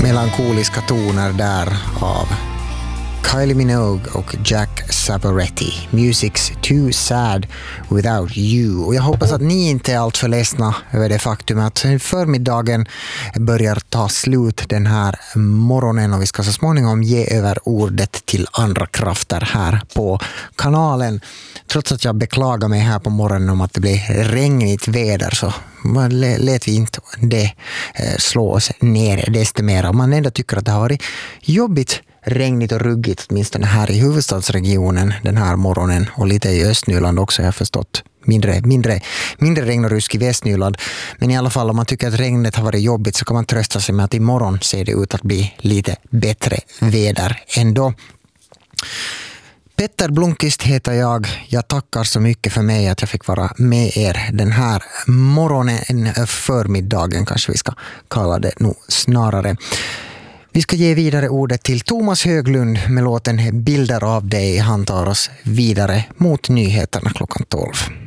Melankoliska toner där av Kylie Minogue och Jack Savoretti. Music's Too Sad Without You. Och jag hoppas att ni inte är allt för ledsna över det faktum att förmiddagen börjar ta slut den här morgonen och vi ska så småningom ge över ordet till andra krafter här på kanalen. Trots att jag beklagar mig här på morgonen om att det blir regnigt väder så lät vi inte det slå oss ner desto mer. Om man ändå tycker att det har varit jobbigt, regnigt och ruggigt åtminstone här i huvudstadsregionen den här morgonen och lite i Östnyland också, jag har förstått. Mindre regn och rusk i Västnyland. Men i alla fall om man tycker att regnet har varit jobbigt så kan man trösta sig med att imorgon ser det ut att bli lite bättre väder ändå. Petter Blomqvist heter jag. Jag tackar så mycket för mig att jag fick vara med er den här morgonen, förmiddagen kanske vi ska kalla det nog snarare. Vi ska ge vidare ordet till Thomas Höglund med låten Bilder av dig. Han tar oss vidare mot nyheterna klockan 12.